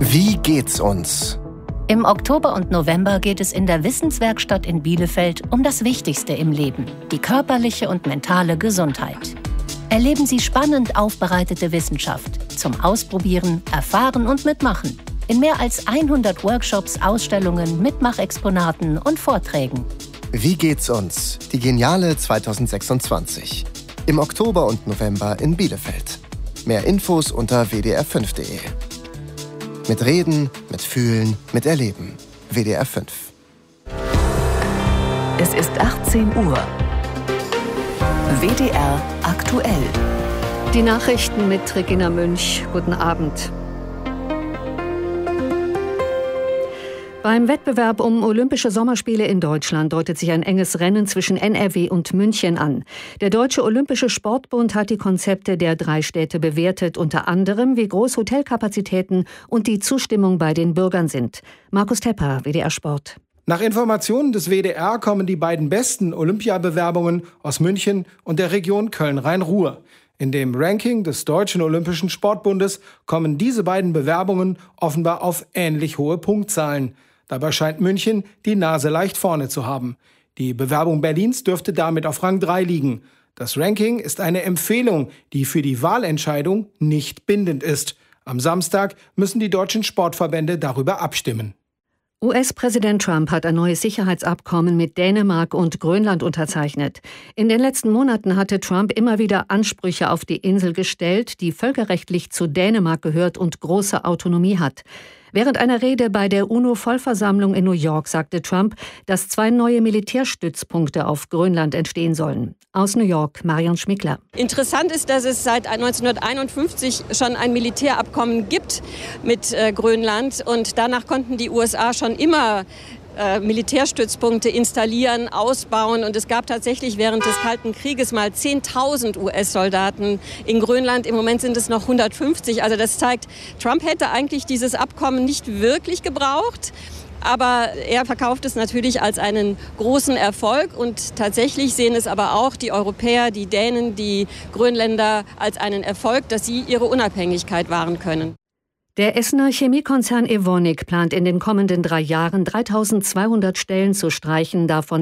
Wie geht's uns? Im Oktober und November geht es in der Wissenswerkstatt in Bielefeld um das Wichtigste im Leben, die körperliche und mentale Gesundheit. Erleben Sie spannend aufbereitete Wissenschaft zum Ausprobieren, Erfahren und Mitmachen in mehr als 100 Workshops, Ausstellungen, Mitmachexponaten und Vorträgen. Wie geht's uns? Die Geniale 2026. Im Oktober und November in Bielefeld. Mehr Infos unter wdr5.de. Mit Reden, mit Fühlen, mit Erleben. WDR 5. Es ist 18 Uhr. WDR aktuell. Die Nachrichten mit Regina Münch. Guten Abend. Beim Wettbewerb um Olympische Sommerspiele in Deutschland deutet sich ein enges Rennen zwischen NRW und München an. Der Deutsche Olympische Sportbund hat die Konzepte der 3 Städte bewertet, unter anderem wie groß Hotelkapazitäten und die Zustimmung bei den Bürgern sind. Markus Tepper, WDR Sport. Nach Informationen des WDR kommen die beiden besten Olympiabewerbungen aus München und der Region Köln-Rhein-Ruhr. In dem Ranking des Deutschen Olympischen Sportbundes kommen diese beiden Bewerbungen offenbar auf ähnlich hohe Punktzahlen. Dabei scheint München die Nase leicht vorne zu haben. Die Bewerbung Berlins dürfte damit auf Rang 3 liegen. Das Ranking ist eine Empfehlung, die für die Wahlentscheidung nicht bindend ist. Am Samstag müssen die deutschen Sportverbände darüber abstimmen. US-Präsident Trump hat ein neues Sicherheitsabkommen mit Dänemark und Grönland unterzeichnet. In den letzten Monaten hatte Trump immer wieder Ansprüche auf die Insel gestellt, die völkerrechtlich zu Dänemark gehört und große Autonomie hat. Während einer Rede bei der UNO-Vollversammlung in New York sagte Trump, dass 2 neue Militärstützpunkte auf Grönland entstehen sollen. Aus New York, Marion Schmickler. Interessant ist, dass es seit 1951 schon ein Militärabkommen gibt mit Grönland. Und danach konnten die USA schon immer Militärstützpunkte installieren, ausbauen. Und es gab tatsächlich während des Kalten Krieges mal 10.000 US-Soldaten in Grönland. Im Moment sind es noch 150. Also das zeigt, Trump hätte eigentlich dieses Abkommen nicht wirklich gebraucht. Aber er verkauft es natürlich als einen großen Erfolg. Und tatsächlich sehen es aber auch die Europäer, die Dänen, die Grönländer als einen Erfolg, dass sie ihre Unabhängigkeit wahren können. Der Essener Chemiekonzern Evonik plant in den kommenden 3 Jahren 3.200 Stellen zu streichen, davon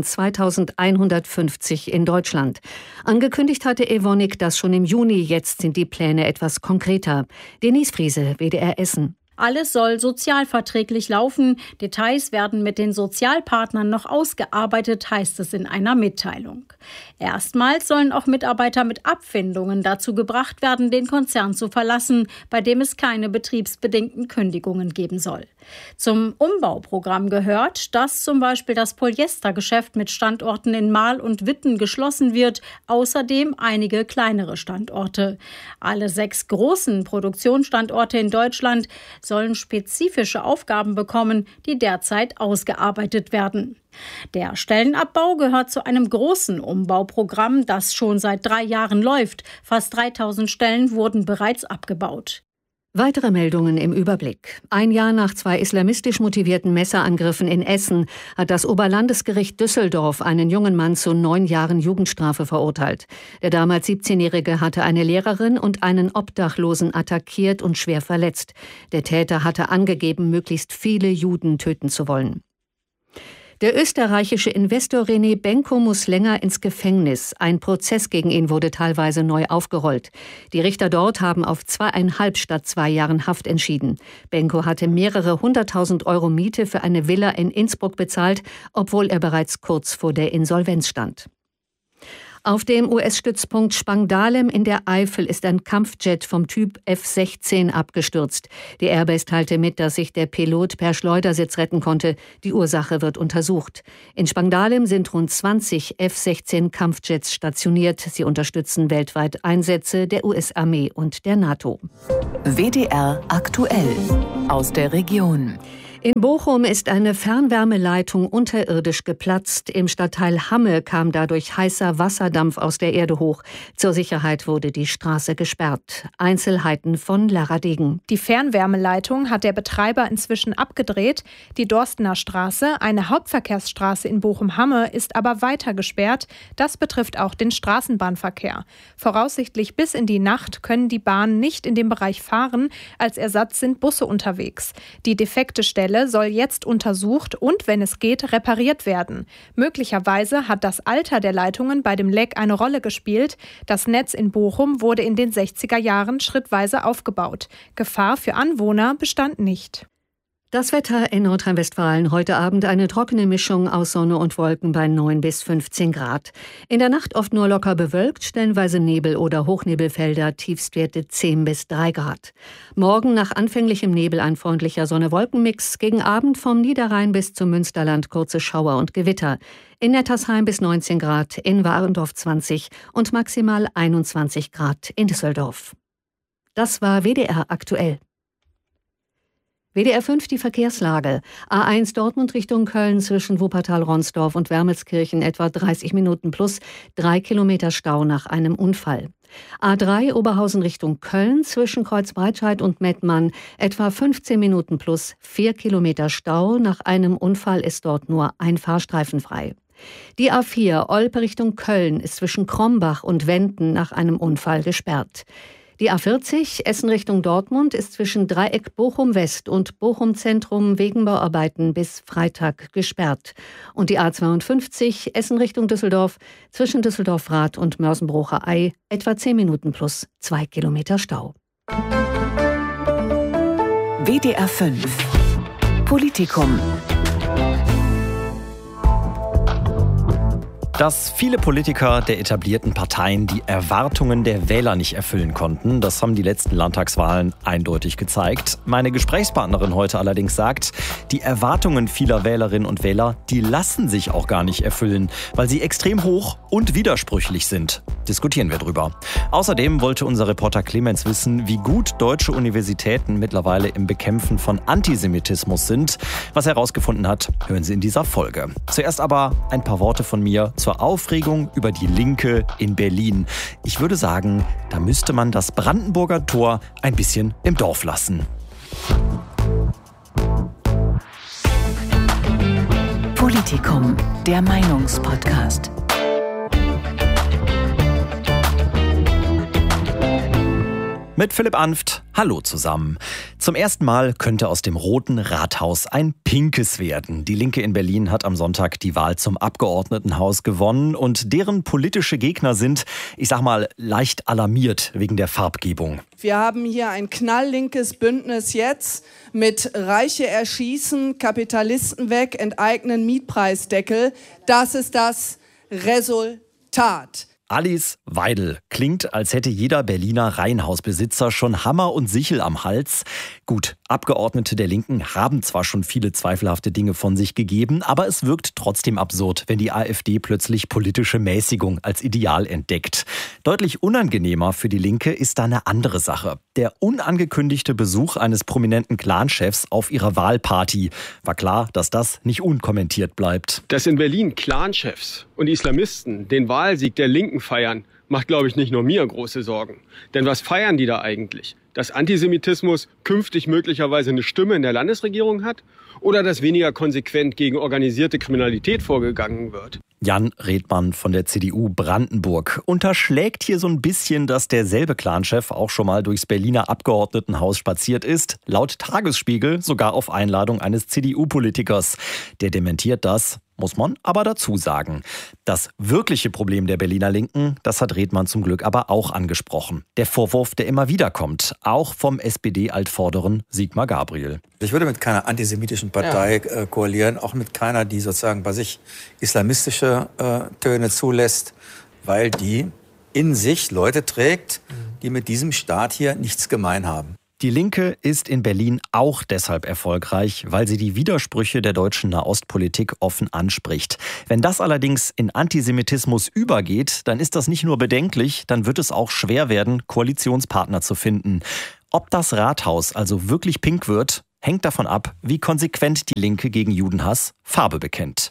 2.150 in Deutschland. Angekündigt hatte Evonik das schon im Juni, jetzt sind die Pläne etwas konkreter. Denise Friese, WDR Essen. Alles soll sozialverträglich laufen. Details werden mit den Sozialpartnern noch ausgearbeitet, heißt es in einer Mitteilung. Erstmals sollen auch Mitarbeiter mit Abfindungen dazu gebracht werden, den Konzern zu verlassen, bei dem es keine betriebsbedingten Kündigungen geben soll. Zum Umbauprogramm gehört, dass zum Beispiel das Polyestergeschäft mit Standorten in Marl und Witten geschlossen wird, außerdem einige kleinere Standorte. Alle 6 großen Produktionsstandorte in Deutschland sollen spezifische Aufgaben bekommen, die derzeit ausgearbeitet werden. Der Stellenabbau gehört zu einem großen Umbauprogramm, das schon seit 3 Jahren läuft. Fast 3.000 Stellen wurden bereits abgebaut. Weitere Meldungen im Überblick. Ein Jahr nach 2 islamistisch motivierten Messerangriffen in Essen hat das Oberlandesgericht Düsseldorf einen jungen Mann zu 9 Jahren Jugendstrafe verurteilt. Der damals 17-Jährige hatte eine Lehrerin und einen Obdachlosen attackiert und schwer verletzt. Der Täter hatte angegeben, möglichst viele Juden töten zu wollen. Der österreichische Investor René Benko muss länger ins Gefängnis. Ein Prozess gegen ihn wurde teilweise neu aufgerollt. Die Richter dort haben auf 2,5 statt 2 Jahren Haft entschieden. Benko hatte mehrere 100.000 Euro Miete für eine Villa in Innsbruck bezahlt, obwohl er bereits kurz vor der Insolvenz stand. Auf dem US-Stützpunkt Spangdahlem in der Eifel ist ein Kampfjet vom Typ F-16 abgestürzt. Die Airbase teilte mit, dass sich der Pilot per Schleudersitz retten konnte. Die Ursache wird untersucht. In Spangdahlem sind rund 20 F-16 Kampfjets stationiert. Sie unterstützen weltweit Einsätze der US-Armee und der NATO. WDR aktuell aus der Region. In Bochum ist eine Fernwärmeleitung unterirdisch geplatzt. Im Stadtteil Hamme kam dadurch heißer Wasserdampf aus der Erde hoch. Zur Sicherheit wurde die Straße gesperrt. Einzelheiten von Lara Degen. Die Fernwärmeleitung hat der Betreiber inzwischen abgedreht. Die Dorstener Straße, eine Hauptverkehrsstraße in Bochum-Hamme, ist aber weiter gesperrt. Das betrifft auch den Straßenbahnverkehr. Voraussichtlich bis in die Nacht können die Bahnen nicht in dem Bereich fahren. Als Ersatz sind Busse unterwegs. Die defekte Stelle soll jetzt untersucht und, wenn es geht, repariert werden. Möglicherweise hat das Alter der Leitungen bei dem Leck eine Rolle gespielt. Das Netz in Bochum wurde in den 60er Jahren schrittweise aufgebaut. Gefahr für Anwohner bestand nicht. Das Wetter in Nordrhein-Westfalen. Heute Abend eine trockene Mischung aus Sonne und Wolken bei 9 bis 15 Grad. In der Nacht oft nur locker bewölkt, stellenweise Nebel oder Hochnebelfelder, Tiefstwerte 10 bis 3 Grad. Morgen nach anfänglichem Nebel ein freundlicher Sonne-Wolken-Mix. Gegen Abend vom Niederrhein bis zum Münsterland kurze Schauer und Gewitter. In Nettersheim bis 19 Grad, in Warendorf 20 und maximal 21 Grad in Düsseldorf. Das war WDR aktuell. WDR 5 die Verkehrslage. A1 Dortmund Richtung Köln zwischen Wuppertal-Ronsdorf und Wermelskirchen etwa 30 Minuten plus 3 Kilometer Stau nach einem Unfall. A3 Oberhausen Richtung Köln zwischen Kreuzbreitscheid und Mettmann etwa 15 Minuten plus 4 Kilometer Stau. Nach einem Unfall ist dort nur ein Fahrstreifen frei. Die A4 Olpe Richtung Köln ist zwischen Krombach und Wenden nach einem Unfall gesperrt. Die A40 Essen Richtung Dortmund ist zwischen Dreieck Bochum West und Bochum Zentrum wegen Bauarbeiten bis Freitag gesperrt. Und die A52 Essen Richtung Düsseldorf zwischen Düsseldorf-Rath und Mörsenbrocher Ei etwa 10 Minuten plus 2 Kilometer Stau. WDR 5 Politikum. Dass viele Politiker der etablierten Parteien die Erwartungen der Wähler nicht erfüllen konnten, das haben die letzten Landtagswahlen eindeutig gezeigt. Meine Gesprächspartnerin heute allerdings sagt, die Erwartungen vieler Wählerinnen und Wähler, die lassen sich auch gar nicht erfüllen, weil sie extrem hoch und widersprüchlich sind. Diskutieren wir drüber. Außerdem wollte unser Reporter Clemens wissen, wie gut deutsche Universitäten mittlerweile im Bekämpfen von Antisemitismus sind. Was er herausgefunden hat, hören Sie in dieser Folge. Zuerst aber ein paar Worte von mir zur Aufregung über die Linke in Berlin. Ich würde sagen, da müsste man das Brandenburger Tor ein bisschen im Dorf lassen. Politikum, der Meinungspodcast. Mit Philipp Anft, hallo zusammen. Zum ersten Mal könnte aus dem Roten Rathaus ein pinkes werden. Die Linke in Berlin hat am Sonntag die Wahl zum Abgeordnetenhaus gewonnen und deren politische Gegner sind, ich sag mal, leicht alarmiert wegen der Farbgebung. Wir haben hier ein knalllinkes Bündnis jetzt mit Reiche erschießen, Kapitalisten weg, enteignen, Mietpreisdeckel. Das ist das Resultat. Alice Weidel klingt, als hätte jeder Berliner Reihenhausbesitzer schon Hammer und Sichel am Hals. Gut, Abgeordnete der Linken haben zwar schon viele zweifelhafte Dinge von sich gegeben, aber es wirkt trotzdem absurd, wenn die AfD plötzlich politische Mäßigung als Ideal entdeckt. Deutlich unangenehmer für die Linke ist da eine andere Sache. Der unangekündigte Besuch eines prominenten Clanchefs auf ihrer Wahlparty. War klar, dass das nicht unkommentiert bleibt. Dass in Berlin Clanchefs und Islamisten den Wahlsieg der Linken feiern, macht, glaube ich, nicht nur mir große Sorgen. Denn was feiern die da eigentlich? Dass Antisemitismus künftig möglicherweise eine Stimme in der Landesregierung hat? Oder dass weniger konsequent gegen organisierte Kriminalität vorgegangen wird? Jan Redmann von der CDU Brandenburg unterschlägt hier so ein bisschen, dass derselbe Clanchef auch schon mal durchs Berliner Abgeordnetenhaus spaziert ist. Laut Tagesspiegel sogar auf Einladung eines CDU-Politikers. Der dementiert das. Muss man aber dazu sagen. Das wirkliche Problem der Berliner Linken, das hat Redmann zum Glück aber auch angesprochen. Der Vorwurf, der immer wieder kommt, auch vom SPD-Altvorderen Sigmar Gabriel. Ich würde mit keiner antisemitischen Partei koalieren, auch mit keiner, die sozusagen bei sich islamistische Töne zulässt, weil die in sich Leute trägt, die mit diesem Staat hier nichts gemein haben. Die Linke ist in Berlin auch deshalb erfolgreich, weil sie die Widersprüche der deutschen Nahostpolitik offen anspricht. Wenn das allerdings in Antisemitismus übergeht, dann ist das nicht nur bedenklich, dann wird es auch schwer werden, Koalitionspartner zu finden. Ob das Rathaus also wirklich pink wird, hängt davon ab, wie konsequent die Linke gegen Judenhass Farbe bekennt.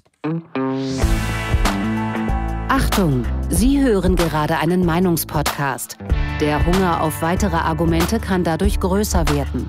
Achtung, Sie hören gerade einen Meinungspodcast. Der Hunger auf weitere Argumente kann dadurch größer werden.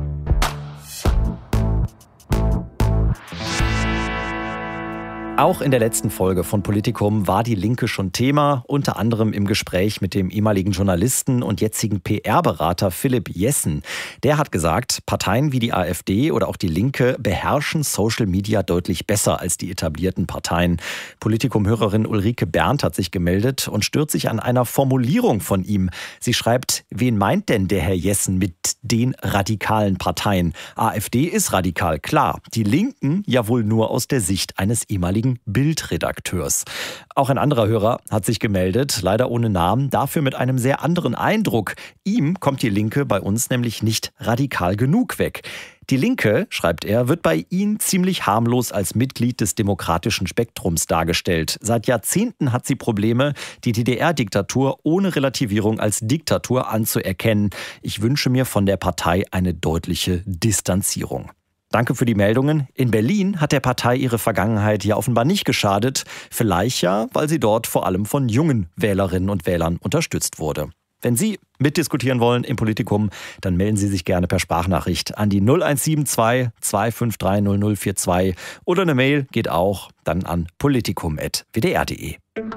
Auch in der letzten Folge von Politikum war die Linke schon Thema, unter anderem im Gespräch mit dem ehemaligen Journalisten und jetzigen PR-Berater Philipp Jessen. Der hat gesagt, Parteien wie die AfD oder auch die Linke beherrschen Social Media deutlich besser als die etablierten Parteien. Politikum-Hörerin Ulrike Berndt hat sich gemeldet und stört sich an einer Formulierung von ihm. Sie schreibt, wen meint denn der Herr Jessen mit den radikalen Parteien? AfD ist radikal, klar. Die Linken ja wohl nur aus der Sicht eines ehemaligen Bildredakteurs. Auch ein anderer Hörer hat sich gemeldet, leider ohne Namen, dafür mit einem sehr anderen Eindruck. Ihm kommt die Linke bei uns nämlich nicht radikal genug weg. Die Linke, schreibt er, wird bei Ihnen ziemlich harmlos als Mitglied des demokratischen Spektrums dargestellt. Seit Jahrzehnten hat sie Probleme, die DDR-Diktatur ohne Relativierung als Diktatur anzuerkennen. Ich wünsche mir von der Partei eine deutliche Distanzierung. Danke für die Meldungen. In Berlin hat der Partei ihre Vergangenheit ja offenbar nicht geschadet. Vielleicht ja, weil sie dort vor allem von jungen Wählerinnen und Wählern unterstützt wurde. Wenn Sie mitdiskutieren wollen im Politikum, dann melden Sie sich gerne per Sprachnachricht an die 0172 253 0042 oder eine Mail geht auch dann an politikum@wdr.de.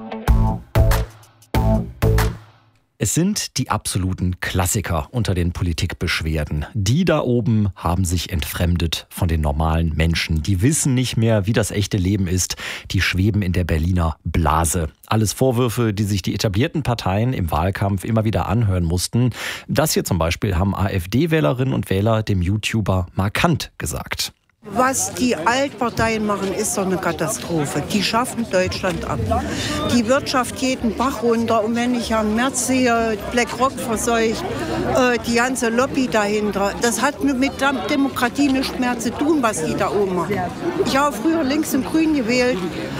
Es sind die absoluten Klassiker unter den Politikbeschwerden. Die da oben haben sich entfremdet von den normalen Menschen. Die wissen nicht mehr, wie das echte Leben ist. Die schweben in der Berliner Blase. Alles Vorwürfe, die sich die etablierten Parteien im Wahlkampf immer wieder anhören mussten. Das hier zum Beispiel haben AfD-Wählerinnen und Wähler dem YouTuber markant gesagt. Was die Altparteien machen, ist doch eine Katastrophe. Die schaffen Deutschland ab. Die Wirtschaft geht den Bach runter. Und wenn ich Herrn Merz sehe, BlackRock verseucht, die ganze Lobby dahinter, das hat mit der Demokratie nichts mehr zu tun, was die da oben machen. Ich habe früher links und grün gewählt.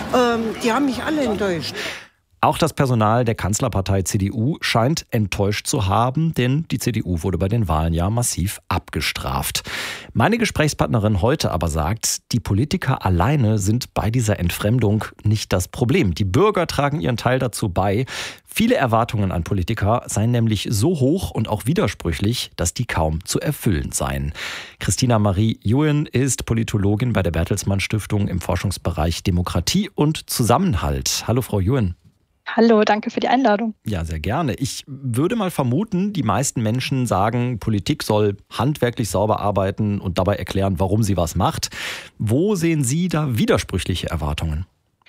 Die haben mich alle enttäuscht. Auch das Personal der Kanzlerpartei CDU scheint enttäuscht zu haben, denn die CDU wurde bei den Wahlen ja massiv abgestraft. Meine Gesprächspartnerin heute aber sagt, die Politiker alleine sind bei dieser Entfremdung nicht das Problem. Die Bürger tragen ihren Teil dazu bei. Viele Erwartungen an Politiker seien nämlich so hoch und auch widersprüchlich, dass die kaum zu erfüllen seien. Christina Marie Juhen ist Politologin bei der Bertelsmann Stiftung im Forschungsbereich Demokratie und Zusammenhalt. Hallo Frau Juhen. Hallo, danke für die Einladung. Ja, sehr gerne. Ich würde mal vermuten, die meisten Menschen sagen, Politik soll handwerklich sauber arbeiten und dabei erklären, warum sie was macht. Wo sehen Sie da widersprüchliche Erwartungen?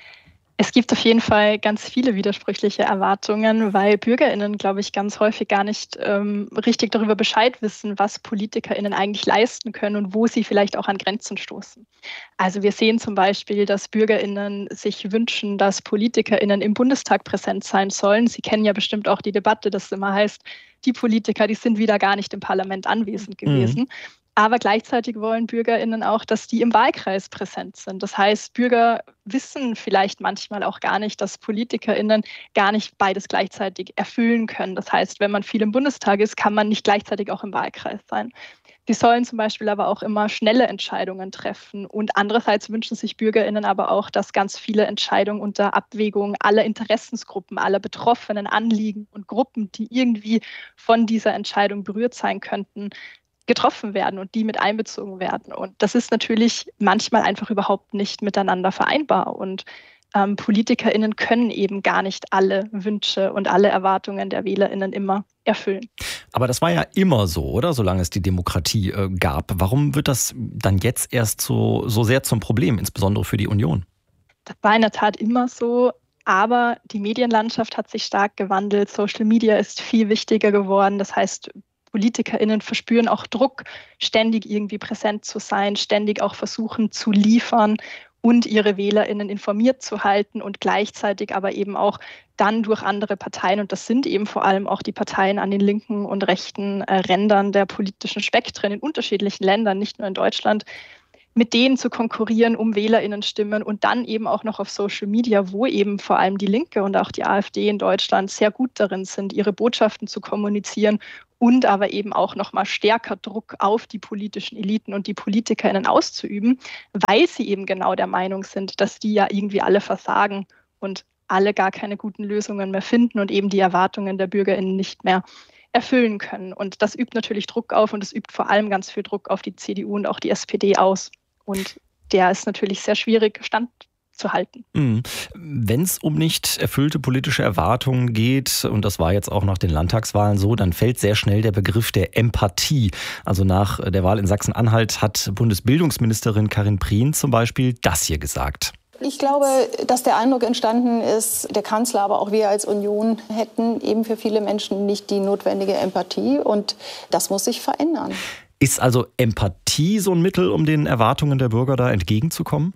Es gibt auf jeden Fall ganz viele widersprüchliche Erwartungen, weil BürgerInnen, glaube ich, ganz häufig gar nicht richtig darüber Bescheid wissen, was PolitikerInnen eigentlich leisten können und wo sie vielleicht auch an Grenzen stoßen. Also wir sehen zum Beispiel, dass BürgerInnen sich wünschen, dass PolitikerInnen im Bundestag präsent sein sollen. Sie kennen ja bestimmt auch die Debatte, dass immer heißt, die Politiker, die sind wieder gar nicht im Parlament anwesend gewesen. Aber gleichzeitig wollen BürgerInnen auch, dass die im Wahlkreis präsent sind. Das heißt, Bürger wissen vielleicht manchmal auch gar nicht, dass PolitikerInnen gar nicht beides gleichzeitig erfüllen können. Das heißt, wenn man viel im Bundestag ist, kann man nicht gleichzeitig auch im Wahlkreis sein. Sie sollen zum Beispiel aber auch immer schnelle Entscheidungen treffen. Und andererseits wünschen sich BürgerInnen aber auch, dass ganz viele Entscheidungen unter Abwägung aller Interessensgruppen, aller betroffenen Anliegen und Gruppen, die irgendwie von dieser Entscheidung berührt sein könnten, getroffen werden und die mit einbezogen werden. Und das ist natürlich manchmal einfach überhaupt nicht miteinander vereinbar. Und PolitikerInnen können eben gar nicht alle Wünsche und alle Erwartungen der WählerInnen immer erfüllen. Aber das war ja immer so, oder? Solange es die Demokratie gab. Warum wird das dann jetzt erst so sehr zum Problem, insbesondere für die Union? Das war in der Tat immer so. Aber die Medienlandschaft hat sich stark gewandelt. Social Media ist viel wichtiger geworden. Das heißt, PolitikerInnen verspüren auch Druck, ständig irgendwie präsent zu sein, ständig auch versuchen zu liefern und ihre WählerInnen informiert zu halten und gleichzeitig aber eben auch dann durch andere Parteien, und das sind eben vor allem auch die Parteien an den linken und rechten Rändern der politischen Spektren in unterschiedlichen Ländern, nicht nur in Deutschland, mit denen zu konkurrieren um WählerInnen-Stimmen und dann eben auch noch auf Social Media, wo eben vor allem die Linke und auch die AfD in Deutschland sehr gut darin sind, ihre Botschaften zu kommunizieren und aber eben auch noch mal stärker Druck auf die politischen Eliten und die PolitikerInnen auszuüben, weil sie eben genau der Meinung sind, dass die ja irgendwie alle versagen und alle gar keine guten Lösungen mehr finden und eben die Erwartungen der BürgerInnen nicht mehr erfüllen können. Und das übt natürlich Druck auf und es übt vor allem ganz viel Druck auf die CDU und auch die SPD aus. Und der ist natürlich sehr schwierig standzuhalten. Wenn es um nicht erfüllte politische Erwartungen geht, und das war jetzt auch nach den Landtagswahlen so, dann fällt sehr schnell der Begriff der Empathie. Also nach der Wahl in Sachsen-Anhalt hat Bundesbildungsministerin Karin Prien zum Beispiel das hier gesagt. Ich glaube, dass der Eindruck entstanden ist, der Kanzler, aber auch wir als Union hätten eben für viele Menschen nicht die notwendige Empathie. Und das muss sich verändern. Ist also Empathie so ein Mittel, um den Erwartungen der Bürger da entgegenzukommen?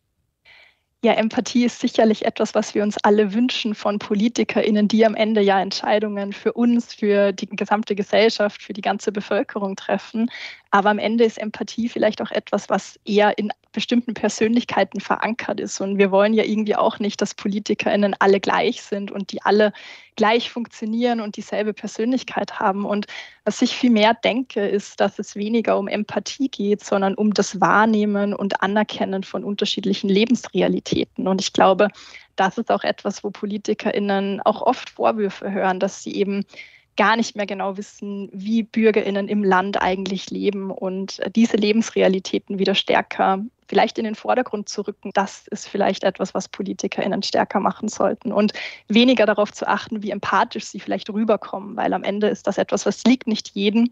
Ja, Empathie ist sicherlich etwas, was wir uns alle wünschen von PolitikerInnen, die am Ende ja Entscheidungen für uns, für die gesamte Gesellschaft, für die ganze Bevölkerung treffen. Aber am Ende ist Empathie vielleicht auch etwas, was eher in bestimmten Persönlichkeiten verankert ist. Und wir wollen ja irgendwie auch nicht, dass PolitikerInnen alle gleich sind und die alle gleich funktionieren und dieselbe Persönlichkeit haben. Und was ich viel mehr denke, ist, dass es weniger um Empathie geht, sondern um das Wahrnehmen und Anerkennen von unterschiedlichen Lebensrealitäten. Und ich glaube, das ist auch etwas, wo PolitikerInnen auch oft Vorwürfe hören, dass sie eben gar nicht mehr genau wissen, wie BürgerInnen im Land eigentlich leben und diese Lebensrealitäten wieder stärker vielleicht in den Vordergrund zu rücken. Das ist vielleicht etwas, was PolitikerInnen stärker machen sollten und weniger darauf zu achten, wie empathisch sie vielleicht rüberkommen, weil am Ende ist das etwas, was liegt nicht jedem,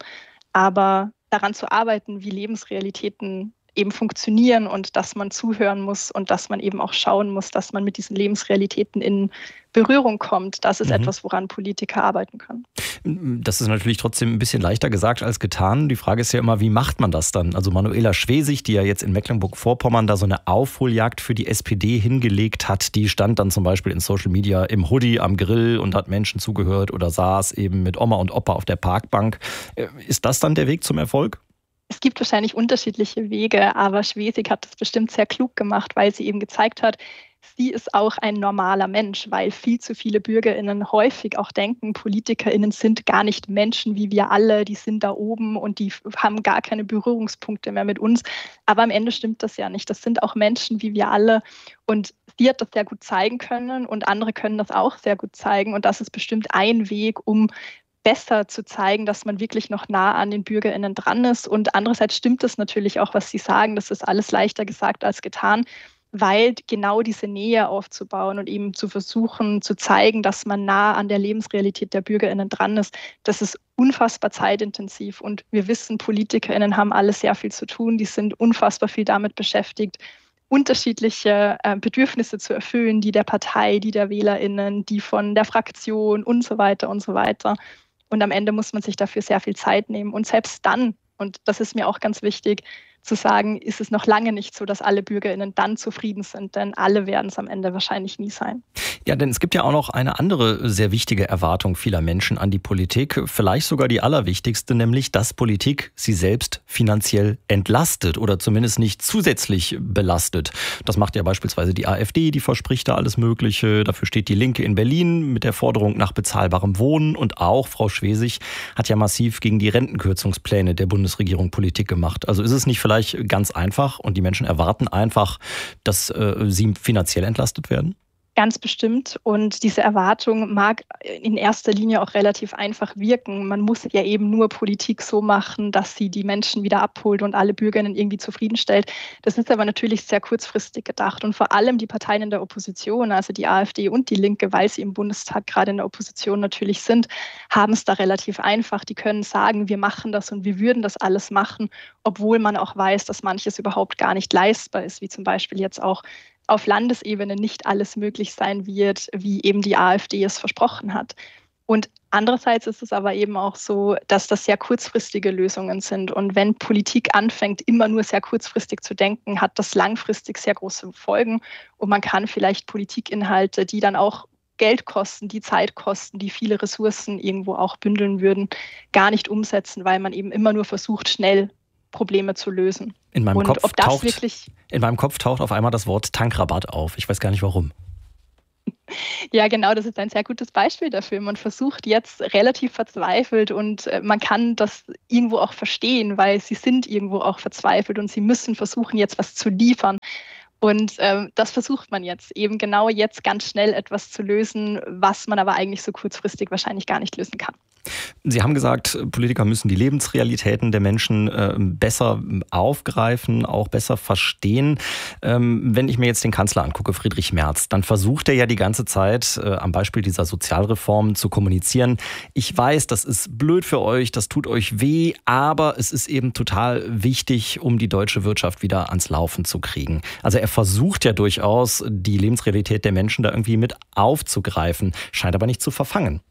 aber daran zu arbeiten, wie Lebensrealitäten eben funktionieren und dass man zuhören muss und dass man eben auch schauen muss, dass man mit diesen Lebensrealitäten in Berührung kommt. Das ist etwas, woran Politiker arbeiten können. Das ist natürlich trotzdem ein bisschen leichter gesagt als getan. Die Frage ist ja immer, wie macht man das dann? Also Manuela Schwesig, die ja jetzt in Mecklenburg-Vorpommern da so eine Aufholjagd für die SPD hingelegt hat, die stand dann zum Beispiel in Social Media im Hoodie am Grill und hat Menschen zugehört oder saß eben mit Oma und Opa auf der Parkbank. Ist das dann der Weg zum Erfolg? Es gibt wahrscheinlich unterschiedliche Wege, aber Schwesig hat das bestimmt sehr klug gemacht, weil sie eben gezeigt hat, sie ist auch ein normaler Mensch, weil viel zu viele BürgerInnen häufig auch denken, PolitikerInnen sind gar nicht Menschen wie wir alle, die sind da oben und die haben gar keine Berührungspunkte mehr mit uns. Aber am Ende stimmt das ja nicht. Das sind auch Menschen wie wir alle und sie hat das sehr gut zeigen können und andere können das auch sehr gut zeigen und das ist bestimmt ein Weg, um besser zu zeigen, dass man wirklich noch nah an den BürgerInnen dran ist. Und andererseits stimmt es natürlich auch, was Sie sagen, das ist alles leichter gesagt als getan, weil genau diese Nähe aufzubauen und eben zu versuchen zu zeigen, dass man nah an der Lebensrealität der BürgerInnen dran ist, das ist unfassbar zeitintensiv. Und wir wissen, PolitikerInnen haben alle sehr viel zu tun, die sind unfassbar viel damit beschäftigt, unterschiedliche Bedürfnisse zu erfüllen, die der Partei, die der WählerInnen, die von der Fraktion und so weiter und so weiter. Und am Ende muss man sich dafür sehr viel Zeit nehmen. Und selbst dann, und das ist mir auch ganz wichtig zu sagen, ist es noch lange nicht so, dass alle BürgerInnen dann zufrieden sind, denn alle werden es am Ende wahrscheinlich nie sein. Ja, denn es gibt ja auch noch eine andere sehr wichtige Erwartung vieler Menschen an die Politik, vielleicht sogar die allerwichtigste, nämlich, dass Politik sie selbst finanziell entlastet oder zumindest nicht zusätzlich belastet. Das macht ja beispielsweise die AfD, die verspricht da alles Mögliche. Dafür steht die Linke in Berlin mit der Forderung nach bezahlbarem Wohnen und auch Frau Schwesig hat ja massiv gegen die Rentenkürzungspläne der Bundesregierung Politik gemacht. Also ist es nicht vielleicht ganz einfach und die Menschen erwarten einfach, dass sie finanziell entlastet werden? Ganz bestimmt. Und diese Erwartung mag in erster Linie auch relativ einfach wirken. Man muss ja eben nur Politik so machen, dass sie die Menschen wieder abholt und alle BürgerInnen irgendwie zufriedenstellt. Das ist aber natürlich sehr kurzfristig gedacht. Und vor allem die Parteien in der Opposition, also die AfD und die Linke, weil sie im Bundestag gerade in der Opposition natürlich sind, haben es da relativ einfach. Die können sagen, wir machen das und wir würden das alles machen, obwohl man auch weiß, dass manches überhaupt gar nicht leistbar ist, wie zum Beispiel jetzt auch auf Landesebene nicht alles möglich sein wird, wie eben die AfD es versprochen hat. Und andererseits ist es aber eben auch so, dass das sehr kurzfristige Lösungen sind. Und wenn Politik anfängt, immer nur sehr kurzfristig zu denken, hat das langfristig sehr große Folgen. Und man kann vielleicht Politikinhalte, die dann auch Geld kosten, die Zeit kosten, die viele Ressourcen irgendwo auch bündeln würden, gar nicht umsetzen, weil man eben immer nur versucht, schnell Probleme zu lösen. In meinem Kopf taucht auf einmal das Wort Tankrabatt auf. Ich weiß gar nicht warum. Ja, genau, das ist ein sehr gutes Beispiel dafür. Man versucht jetzt relativ verzweifelt und man kann das irgendwo auch verstehen, weil sie sind irgendwo auch verzweifelt und sie müssen versuchen, jetzt was zu liefern. Und das versucht man jetzt, eben genau jetzt ganz schnell etwas zu lösen, was man aber eigentlich so kurzfristig wahrscheinlich gar nicht lösen kann. Sie haben gesagt, Politiker müssen die Lebensrealitäten der Menschen besser aufgreifen, auch besser verstehen. Wenn ich mir jetzt den Kanzler angucke, Friedrich Merz, dann versucht er ja die ganze Zeit am Beispiel dieser Sozialreform zu kommunizieren. Ich weiß, das ist blöd für euch, das tut euch weh, aber es ist eben total wichtig, um die deutsche Wirtschaft wieder ans Laufen zu kriegen. Also er versucht ja durchaus, die Lebensrealität der Menschen da irgendwie mit aufzugreifen, scheint aber nicht zu verfangen.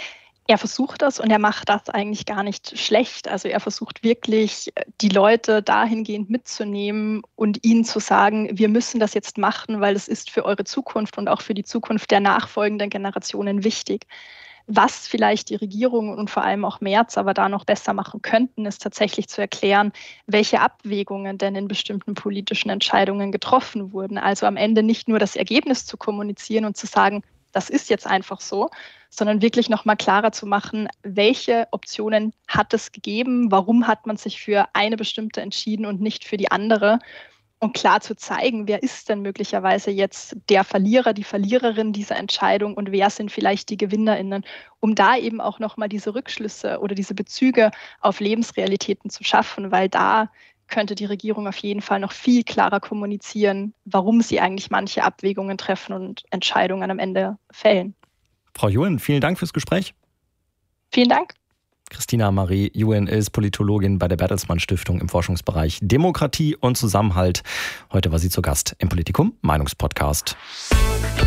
Er versucht das und er macht das eigentlich gar nicht schlecht. Also er versucht wirklich, die Leute dahingehend mitzunehmen und ihnen zu sagen, wir müssen das jetzt machen, weil es ist für eure Zukunft und auch für die Zukunft der nachfolgenden Generationen wichtig. Was vielleicht die Regierung und vor allem auch Merz aber da noch besser machen könnten, ist tatsächlich zu erklären, welche Abwägungen denn in bestimmten politischen Entscheidungen getroffen wurden. Also am Ende nicht nur das Ergebnis zu kommunizieren und zu sagen, das ist jetzt einfach so, sondern wirklich nochmal klarer zu machen, welche Optionen hat es gegeben, warum hat man sich für eine bestimmte entschieden und nicht für die andere. Und klar zu zeigen, wer ist denn möglicherweise jetzt der Verlierer, die Verliererin dieser Entscheidung und wer sind vielleicht die GewinnerInnen, um da eben auch nochmal diese Rückschlüsse oder diese Bezüge auf Lebensrealitäten zu schaffen, weil da könnte die Regierung auf jeden Fall noch viel klarer kommunizieren, warum sie eigentlich manche Abwägungen treffen und Entscheidungen am Ende fällen. Frau Juhen, vielen Dank fürs Gespräch. Vielen Dank. Christina Marie Juhen ist Politologin bei der Bertelsmann Stiftung im Forschungsbereich Demokratie und Zusammenhalt. Heute war sie zu Gast im Politikum Meinungspodcast.